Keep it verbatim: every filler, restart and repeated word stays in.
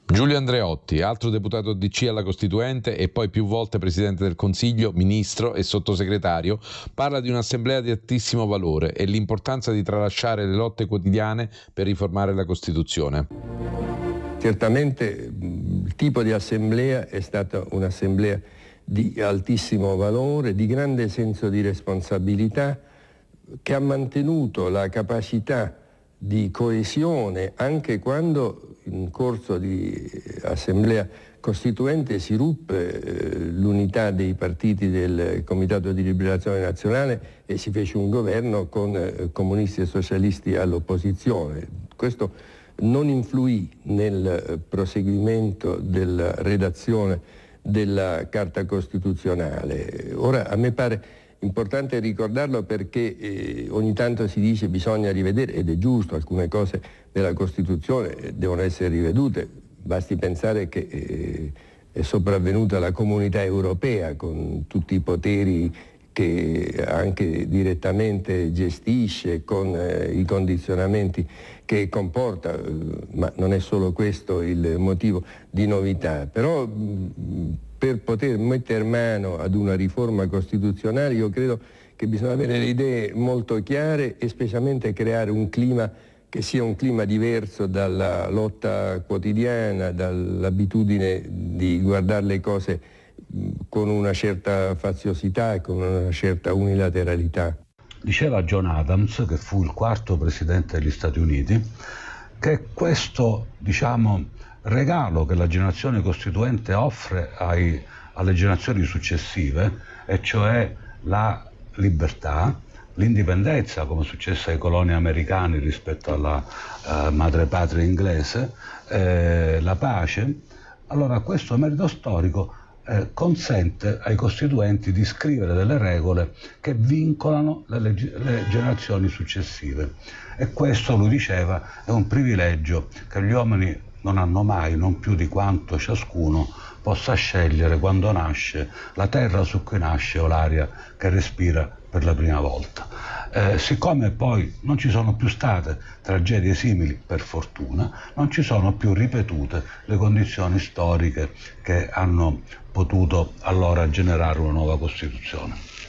Giulio Andreotti, altro deputato D C alla Costituente e poi più volte Presidente del Consiglio, Ministro e Sottosegretario, parla di un'assemblea di altissimo valore e l'importanza di tralasciare le lotte quotidiane per riformare la Costituzione. Certamente il tipo di assemblea è stata un'assemblea di altissimo valore, di grande senso di responsabilità, che ha mantenuto la capacità di coesione anche quando in corso di assemblea costituente si ruppe eh, l'unità dei partiti del Comitato di Liberazione Nazionale e si fece un governo con eh, comunisti e socialisti all'opposizione. Questo non influì nel proseguimento della redazione della Carta Costituzionale. Ora a me pare importante ricordarlo perché eh, ogni tanto si dice bisogna rivedere, ed è giusto, alcune cose della Costituzione devono essere rivedute. Basti pensare che eh, è sopravvenuta la Comunità Europea con tutti i poteri che anche direttamente gestisce, con eh, i condizionamenti che comporta, eh, ma non è solo questo il motivo di novità. Però mh, per poter mettere mano ad una riforma costituzionale io credo che bisogna avere le idee molto chiare e specialmente creare un clima che sia un clima diverso dalla lotta quotidiana, dall'abitudine di guardare le cose con una certa faziosità e con una certa unilateralità. Diceva John Adams, che fu il quarto presidente degli Stati Uniti, che questo, diciamo, regalo che la generazione costituente offre ai, alle generazioni successive, e cioè la libertà, l'indipendenza, come successe ai coloni americani rispetto alla eh, madrepatria inglese, eh, la pace, allora questo merito storico eh, consente ai costituenti di scrivere delle regole che vincolano le, leg- le generazioni successive. E questo, lui diceva, è un privilegio che gli uomini non hanno mai, non più di quanto ciascuno possa scegliere quando nasce la terra su cui nasce o l'aria che respira per la prima volta. Eh, siccome poi non ci sono più state tragedie simili, per fortuna, non ci sono più ripetute le condizioni storiche che hanno potuto allora generare una nuova Costituzione.